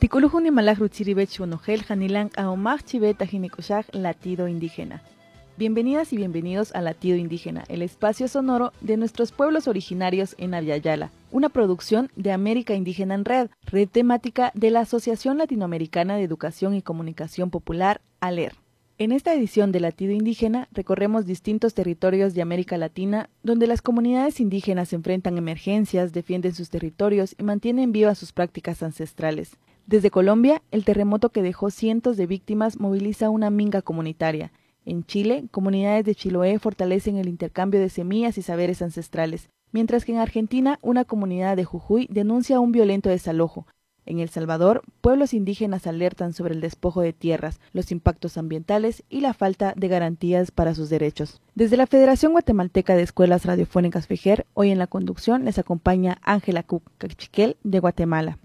Pikulujuni malaj rutsiribech unojel janilang aomaj chibeta jinekushaj latido indígena. Bienvenidas y bienvenidos a Latido Indígena, el espacio sonoro de nuestros pueblos originarios en Aviala, una producción de América Indígena en Red, red temática de la Asociación Latinoamericana de Educación y Comunicación Popular, ALER. En esta edición de Latido Indígena recorremos distintos territorios de América Latina donde las comunidades indígenas enfrentan emergencias, defienden sus territorios y mantienen vivas sus prácticas ancestrales. Desde Colombia, el terremoto que dejó cientos de víctimas moviliza una minga comunitaria. En Chile, comunidades de Chiloé fortalecen el intercambio de semillas y saberes ancestrales, mientras que en Argentina una comunidad de Jujuy denuncia un violento desalojo. En El Salvador, pueblos indígenas alertan sobre el despojo de tierras, los impactos ambientales y la falta de garantías para sus derechos. Desde la Federación Guatemalteca de Escuelas Radiofónicas FEGER, hoy en la conducción les acompaña Ángela Cachiquel de Guatemala.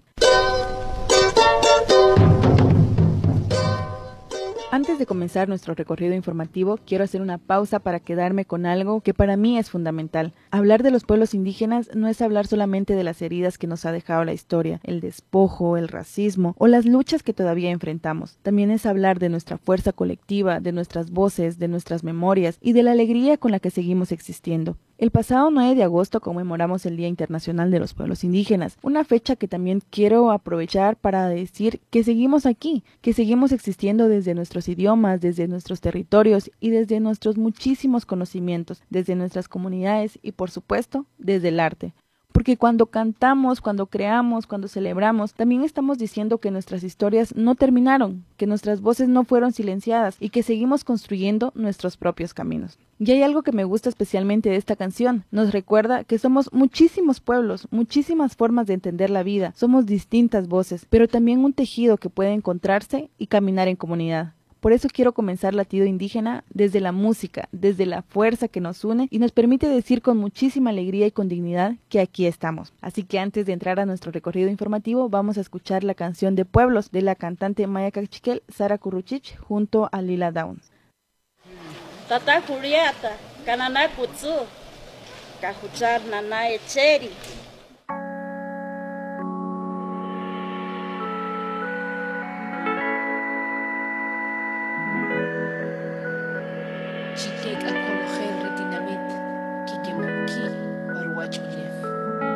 Antes de comenzar nuestro recorrido informativo, quiero hacer una pausa para quedarme con algo que para mí es fundamental. Hablar de los pueblos indígenas no es hablar solamente de las heridas que nos ha dejado la historia, el despojo, el racismo o las luchas que todavía enfrentamos. También es hablar de nuestra fuerza colectiva, de nuestras voces, de nuestras memorias y de la alegría con la que seguimos existiendo. El pasado 9 de agosto conmemoramos el Día Internacional de los Pueblos Indígenas, una fecha que también quiero aprovechar para decir que seguimos aquí, que seguimos existiendo desde nuestros idiomas, desde nuestros territorios y desde nuestros muchísimos conocimientos, desde nuestras comunidades y por supuesto desde el arte. Porque cuando cantamos, cuando creamos, cuando celebramos, también estamos diciendo que nuestras historias no terminaron, que nuestras voces no fueron silenciadas y que seguimos construyendo nuestros propios caminos. Y hay algo que me gusta especialmente de esta canción. Nos recuerda que somos muchísimos pueblos, muchísimas formas de entender la vida. Somos distintas voces, pero también un tejido que puede encontrarse y caminar en comunidad. Por eso quiero comenzar Latido Indígena desde la música, desde la fuerza que nos une y nos permite decir con muchísima alegría y con dignidad que aquí estamos. Así que antes de entrar a nuestro recorrido informativo, vamos a escuchar la canción de Pueblos de la cantante Maya Cachiquel, Sara Curruchich, junto a Lila Downs. Tata Julieta, Canana Kutsu, Cajuchar Nana Echeri. Chiqueca